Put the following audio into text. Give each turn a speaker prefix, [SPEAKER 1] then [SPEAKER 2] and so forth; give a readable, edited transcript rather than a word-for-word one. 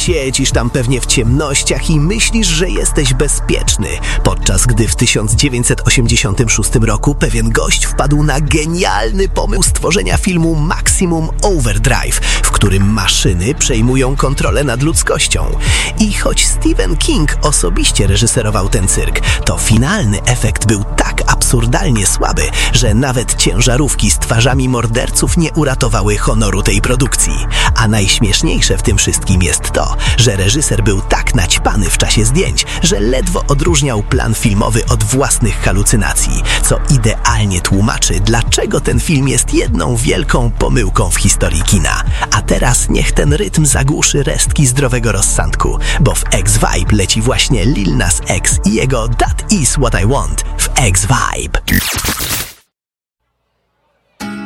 [SPEAKER 1] Siedzisz tam pewnie w ciemnościach i myślisz, że jesteś bezpieczny, podczas gdy w 1986 roku pewien gość wpadł na genialny pomysł stworzenia filmu Maximum Overdrive, w którym maszyny przejmują kontrolę nad ludzkością. I choć Stephen King osobiście reżyserował ten cyrk, to finalny efekt był tak absurdalnie słaby, że nawet ciężarówki z twarzami morderców nie uratowały honoru tej produkcji. A najśmieszniejsze w tym wszystkim jest to, że reżyser był tak naćpany w czasie zdjęć, że ledwo odróżniał plan filmowy od własnych halucynacji, co idealnie tłumaczy, dlaczego ten film jest jedną wielką pomyłką w historii kina. A teraz niech ten rytm zagłuszy resztki zdrowego rozsądku, bo w X-Vibe leci właśnie Lil Nas X i jego That Is What I Want w X-Vibe.